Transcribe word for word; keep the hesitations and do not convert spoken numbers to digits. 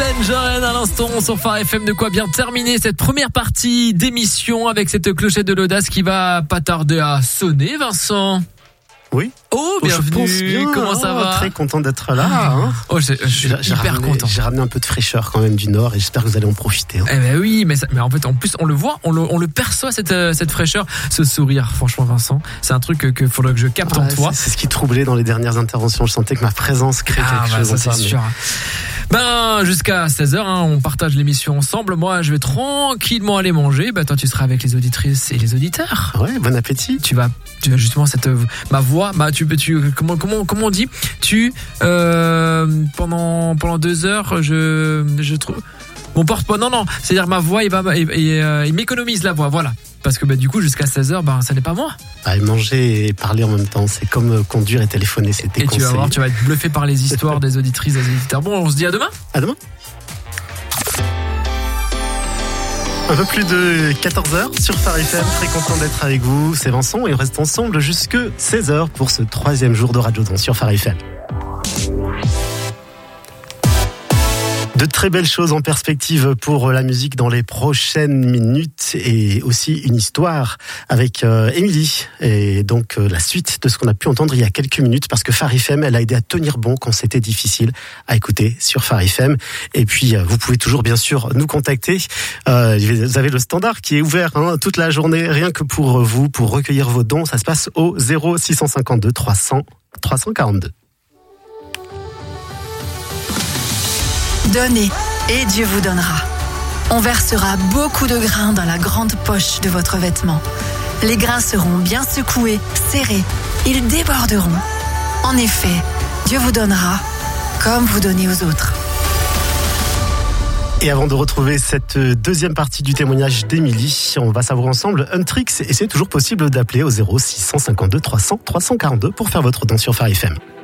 Ben Joren à l'instant sur Phare F M. De quoi bien terminer cette première partie d'émission avec cette clochette de l'audace qui va pas tarder à sonner, Vincent. Oui. Oh, bienvenue. Je pense bien. Comment ça va? Très content d'être là. Hein. Oh, je, je suis j'ai hyper ramené, content. J'ai ramené un peu de fraîcheur quand même du Nord et j'espère que vous allez en profiter. Hein. Eh ben oui, mais, ça, mais en fait, en plus, on le voit, on le, on le perçoit cette, cette fraîcheur, ce sourire. Franchement, Vincent, c'est un truc que, que faudrait que je capte ah, en toi. C'est, c'est ce qui troublait dans les dernières interventions. Je sentais que ma présence crée ah, quelque bah, chose. Ça, c'est ça, sûr. Mais... Ben, jusqu'à seize heures, hein, on partage l'émission ensemble. Moi, je vais tranquillement aller manger. Ben, toi, tu seras avec les auditrices et les auditeurs. Ouais, bon appétit. Tu vas, tu vas justement cette ma voix. Bah, tu peux, tu comment, comment, comment on dit? Tu euh, pendant pendant deux heures, je je trouve mon porte-bonheur. Non, non, c'est-à-dire ma voix, il va, il, il, euh, il m'économise la voix, voilà. Parce que bah, du coup, jusqu'à seize heures, bah, ça n'est pas moi. Ah, manger et parler en même temps, c'est comme conduire et téléphoner, c'est déconseillé. Et tu vas voir, tu vas être bluffé par les histoires des auditrices et des auditeurs. Bon, on se dit à demain. À demain. Un peu plus de quatorze heures sur Phare F M, très content d'être avec vous. C'est Vincent et on reste ensemble jusque seize heures pour ce troisième jour de Radiodon sur Phare F M. De très belles choses en perspective pour la musique dans les prochaines minutes et aussi une histoire avec euh, Émilie et donc euh, la suite de ce qu'on a pu entendre il y a quelques minutes parce que Phare F M, elle a aidé à tenir bon quand c'était difficile à écouter sur Phare F M. Et puis euh, vous pouvez toujours bien sûr nous contacter. Euh, vous avez le standard qui est ouvert hein, toute la journée rien que pour vous, pour recueillir vos dons. Ça se passe au zéro six cent cinquante-deux trois cents trois cent quarante-deux. Donnez, et Dieu vous donnera. On versera beaucoup de grains dans la grande poche de votre vêtement. Les grains seront bien secoués, serrés. Ils déborderont. En effet, Dieu vous donnera comme vous donnez aux autres. Et avant de retrouver cette deuxième partie du témoignage d'Émilie, on va savoir ensemble un trick. Et c'est toujours possible d'appeler au zéro six cent cinquante-deux trois cents trois cent quarante-deux pour faire votre don sur Phare F M.